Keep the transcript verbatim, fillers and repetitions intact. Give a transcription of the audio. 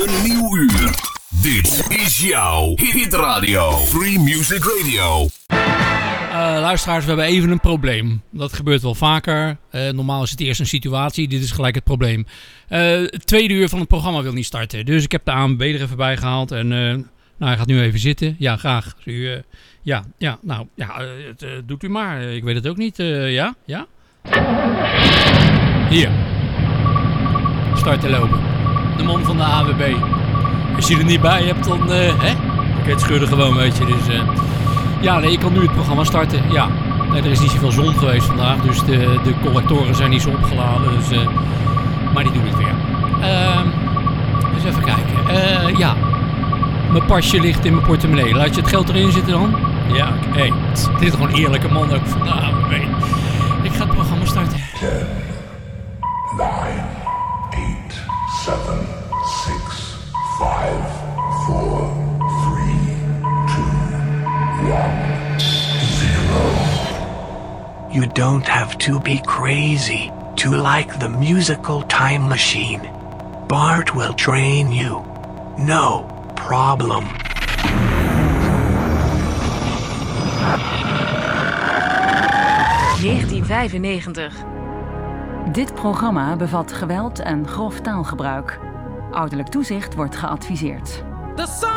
Een nieuw uur. Dit is jouw Hit Radio. Free Music Radio. Uh, luisteraars, we hebben even een probleem. Dat gebeurt wel vaker. Uh, normaal is het eerst een situatie. Dit is gelijk het probleem. Uh, het tweede uur van het programma wil niet starten. Dus ik heb de A N W B er even bij gehaald. En uh, nou, hij gaat nu even zitten. Ja, graag. U, uh, ja, ja, nou, ja, uh, het, uh, doet u maar. Uh, ik weet het ook niet. Uh, ja, ja. Hier. Start te lopen. De man van de A N W B. Als je er niet bij hebt, dan, uh, hè? Dan kun je het schudden gewoon, weet je. Dus, uh, ja, nee, ik kan nu het programma starten. Ja, nee, er is niet zoveel zon geweest vandaag, dus de, de collectoren zijn niet zo opgeladen. Dus, uh, maar die doen het weer. Uh, eens even kijken. Uh, ja, mijn pasje ligt in mijn portemonnee. Laat je het geld erin zitten dan? Ja, oké. Hey, dit is toch een eerlijke man ook van de A N W B. Ik ga het programma starten. ten, nine, eight, seven, six, five, four, three, two, one, zero. You don't have to be crazy to like the musical time machine. Bart will train you. No problem. negentien vijfennegentig. Dit programma bevat geweld en grof taalgebruik. Ouderlijk toezicht wordt geadviseerd.